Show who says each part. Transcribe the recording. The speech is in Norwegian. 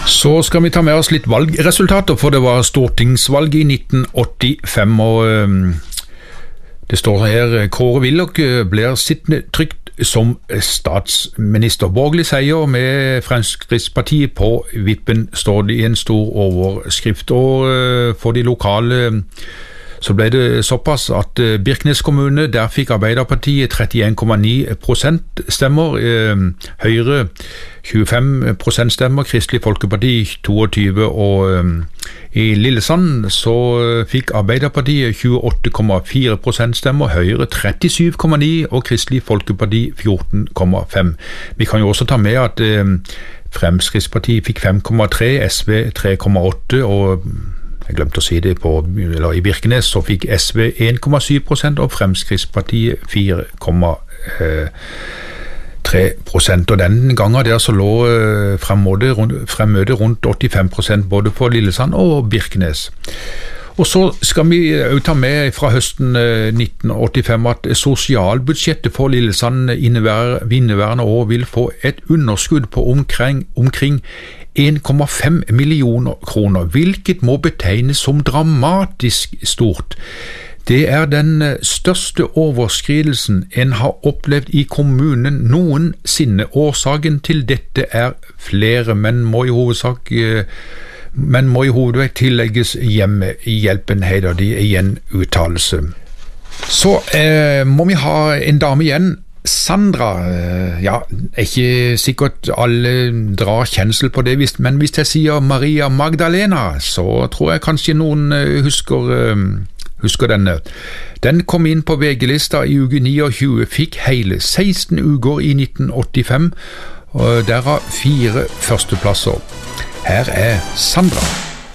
Speaker 1: Så skal vi ta med oss litt valgresultater, for det var stortingsvalg i 1985, og det står her: Kåre Willoch blir sittende trygt som statsminister. Borgerlig seier med Fremskrittspartiet på vippen, står det i en stor overskrift. Og for de lokale så ble det såpass at Birkenes kommune, der fikk Arbeiderpartiet 31,9% stemmer, Høyre 25% stemmer, Kristelig Folkeparti 22%, og i Lillesand så fikk Arbeiderpartiet 28,4% stemmer, Høyre 37,9% og Kristelig Folkeparti 14,5%. Vi kan jo også ta med at Fremskrittspartiet fikk 5,3%, SV 3,8%, og jeg glemte å si det, i Birkenes så fikk SV 1,7% og Fremskrittspartiet 4,3%, og den gangen der så lå fremmøtet rundt 85% både for Lillesand og Birkenes. Og så skal vi jo ta med fra høsten 1985 at sosialbudsjettet for Lillesand inneværende år vil få et underskudd på omkring 1,5 millioner kroner, hvilket må betegnes som dramatisk stort. Det er den største overskridelsen en har opplevd i kommunen noensinne. Årsaken til dette er flere, men må i hovedvekt tillegges hjemmehjelpen, heter de i en uttalelse. Så må vi ha en dame igjen, Sandra. Ja, ikke sikkert alle drar kjensel på det, men hvis jeg sier Maria Magdalena, så tror jeg kanskje noen husker denne. Den kom inn på VG-lista i uke 29, fikk hele 16 uker i 1985, og derav 4 førsteplasser. Her er Sandra.